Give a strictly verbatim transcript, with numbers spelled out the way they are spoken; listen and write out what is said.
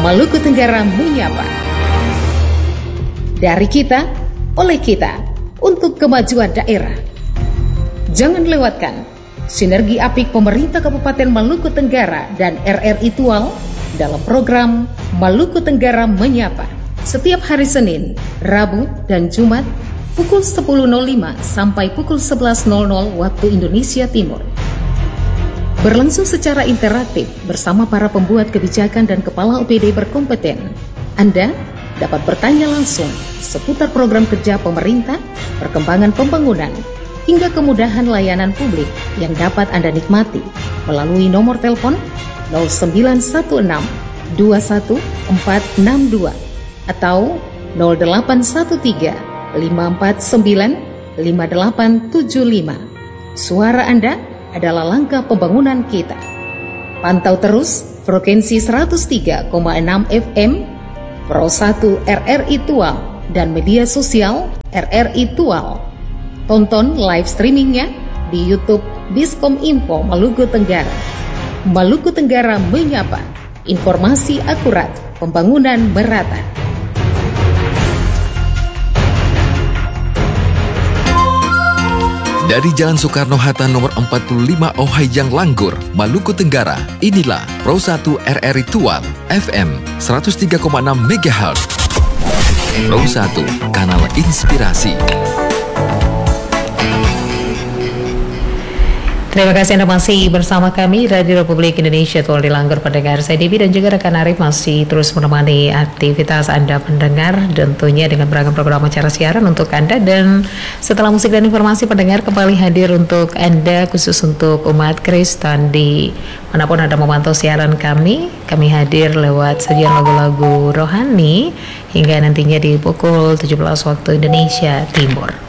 Maluku Tenggara menyapa. Dari kita, oleh kita, untuk kemajuan daerah. Jangan lewatkan sinergi apik pemerintah Kabupaten Maluku Tenggara dan R R I Tual dalam program Maluku Tenggara Menyapa setiap hari Senin, Rabu, dan Jumat pukul sepuluh nol lima sampai pukul sebelas nol nol waktu Indonesia Timur. Berlangsung secara interaktif bersama para pembuat kebijakan dan kepala O P D berkompeten. Anda dapat bertanya langsung seputar program kerja pemerintah, perkembangan pembangunan, hingga kemudahan layanan publik yang dapat Anda nikmati melalui nomor telepon nol sembilan satu enam dua satu empat enam dua atau nol delapan satu tiga lima empat sembilan lima delapan tujuh lima. Suara Anda adalah langkah pembangunan kita. Pantau terus frekuensi seratus tiga koma enam F M Pro satu R R I Tual dan media sosial R R I Tual. Tonton live streamingnya di YouTube Biskom Info Maluku Tenggara. Maluku Tenggara menyapa, informasi akurat, pembangunan merata. Dari Jalan Soekarno-Hatta nomor empat puluh lima Ohayang Langgur, Maluku Tenggara, inilah Pro satu R R I Tual, F M seratus tiga koma enam megahertz. Pro satu, kanal inspirasi. Terima kasih Anda masih bersama kami Radio Republik Indonesia Tual di Langgur pendengar. Saya Devi dan juga rekan Arif masih terus menemani aktivitas Anda pendengar, tentunya dengan beragam program acara siaran untuk Anda. Dan setelah musik dan informasi, pendengar kembali hadir untuk Anda, khusus untuk umat Kristen di manapun Anda memantau siaran kami. Kami hadir lewat sajian lagu-lagu rohani hingga nantinya di pukul tujuh belas waktu Indonesia Timur.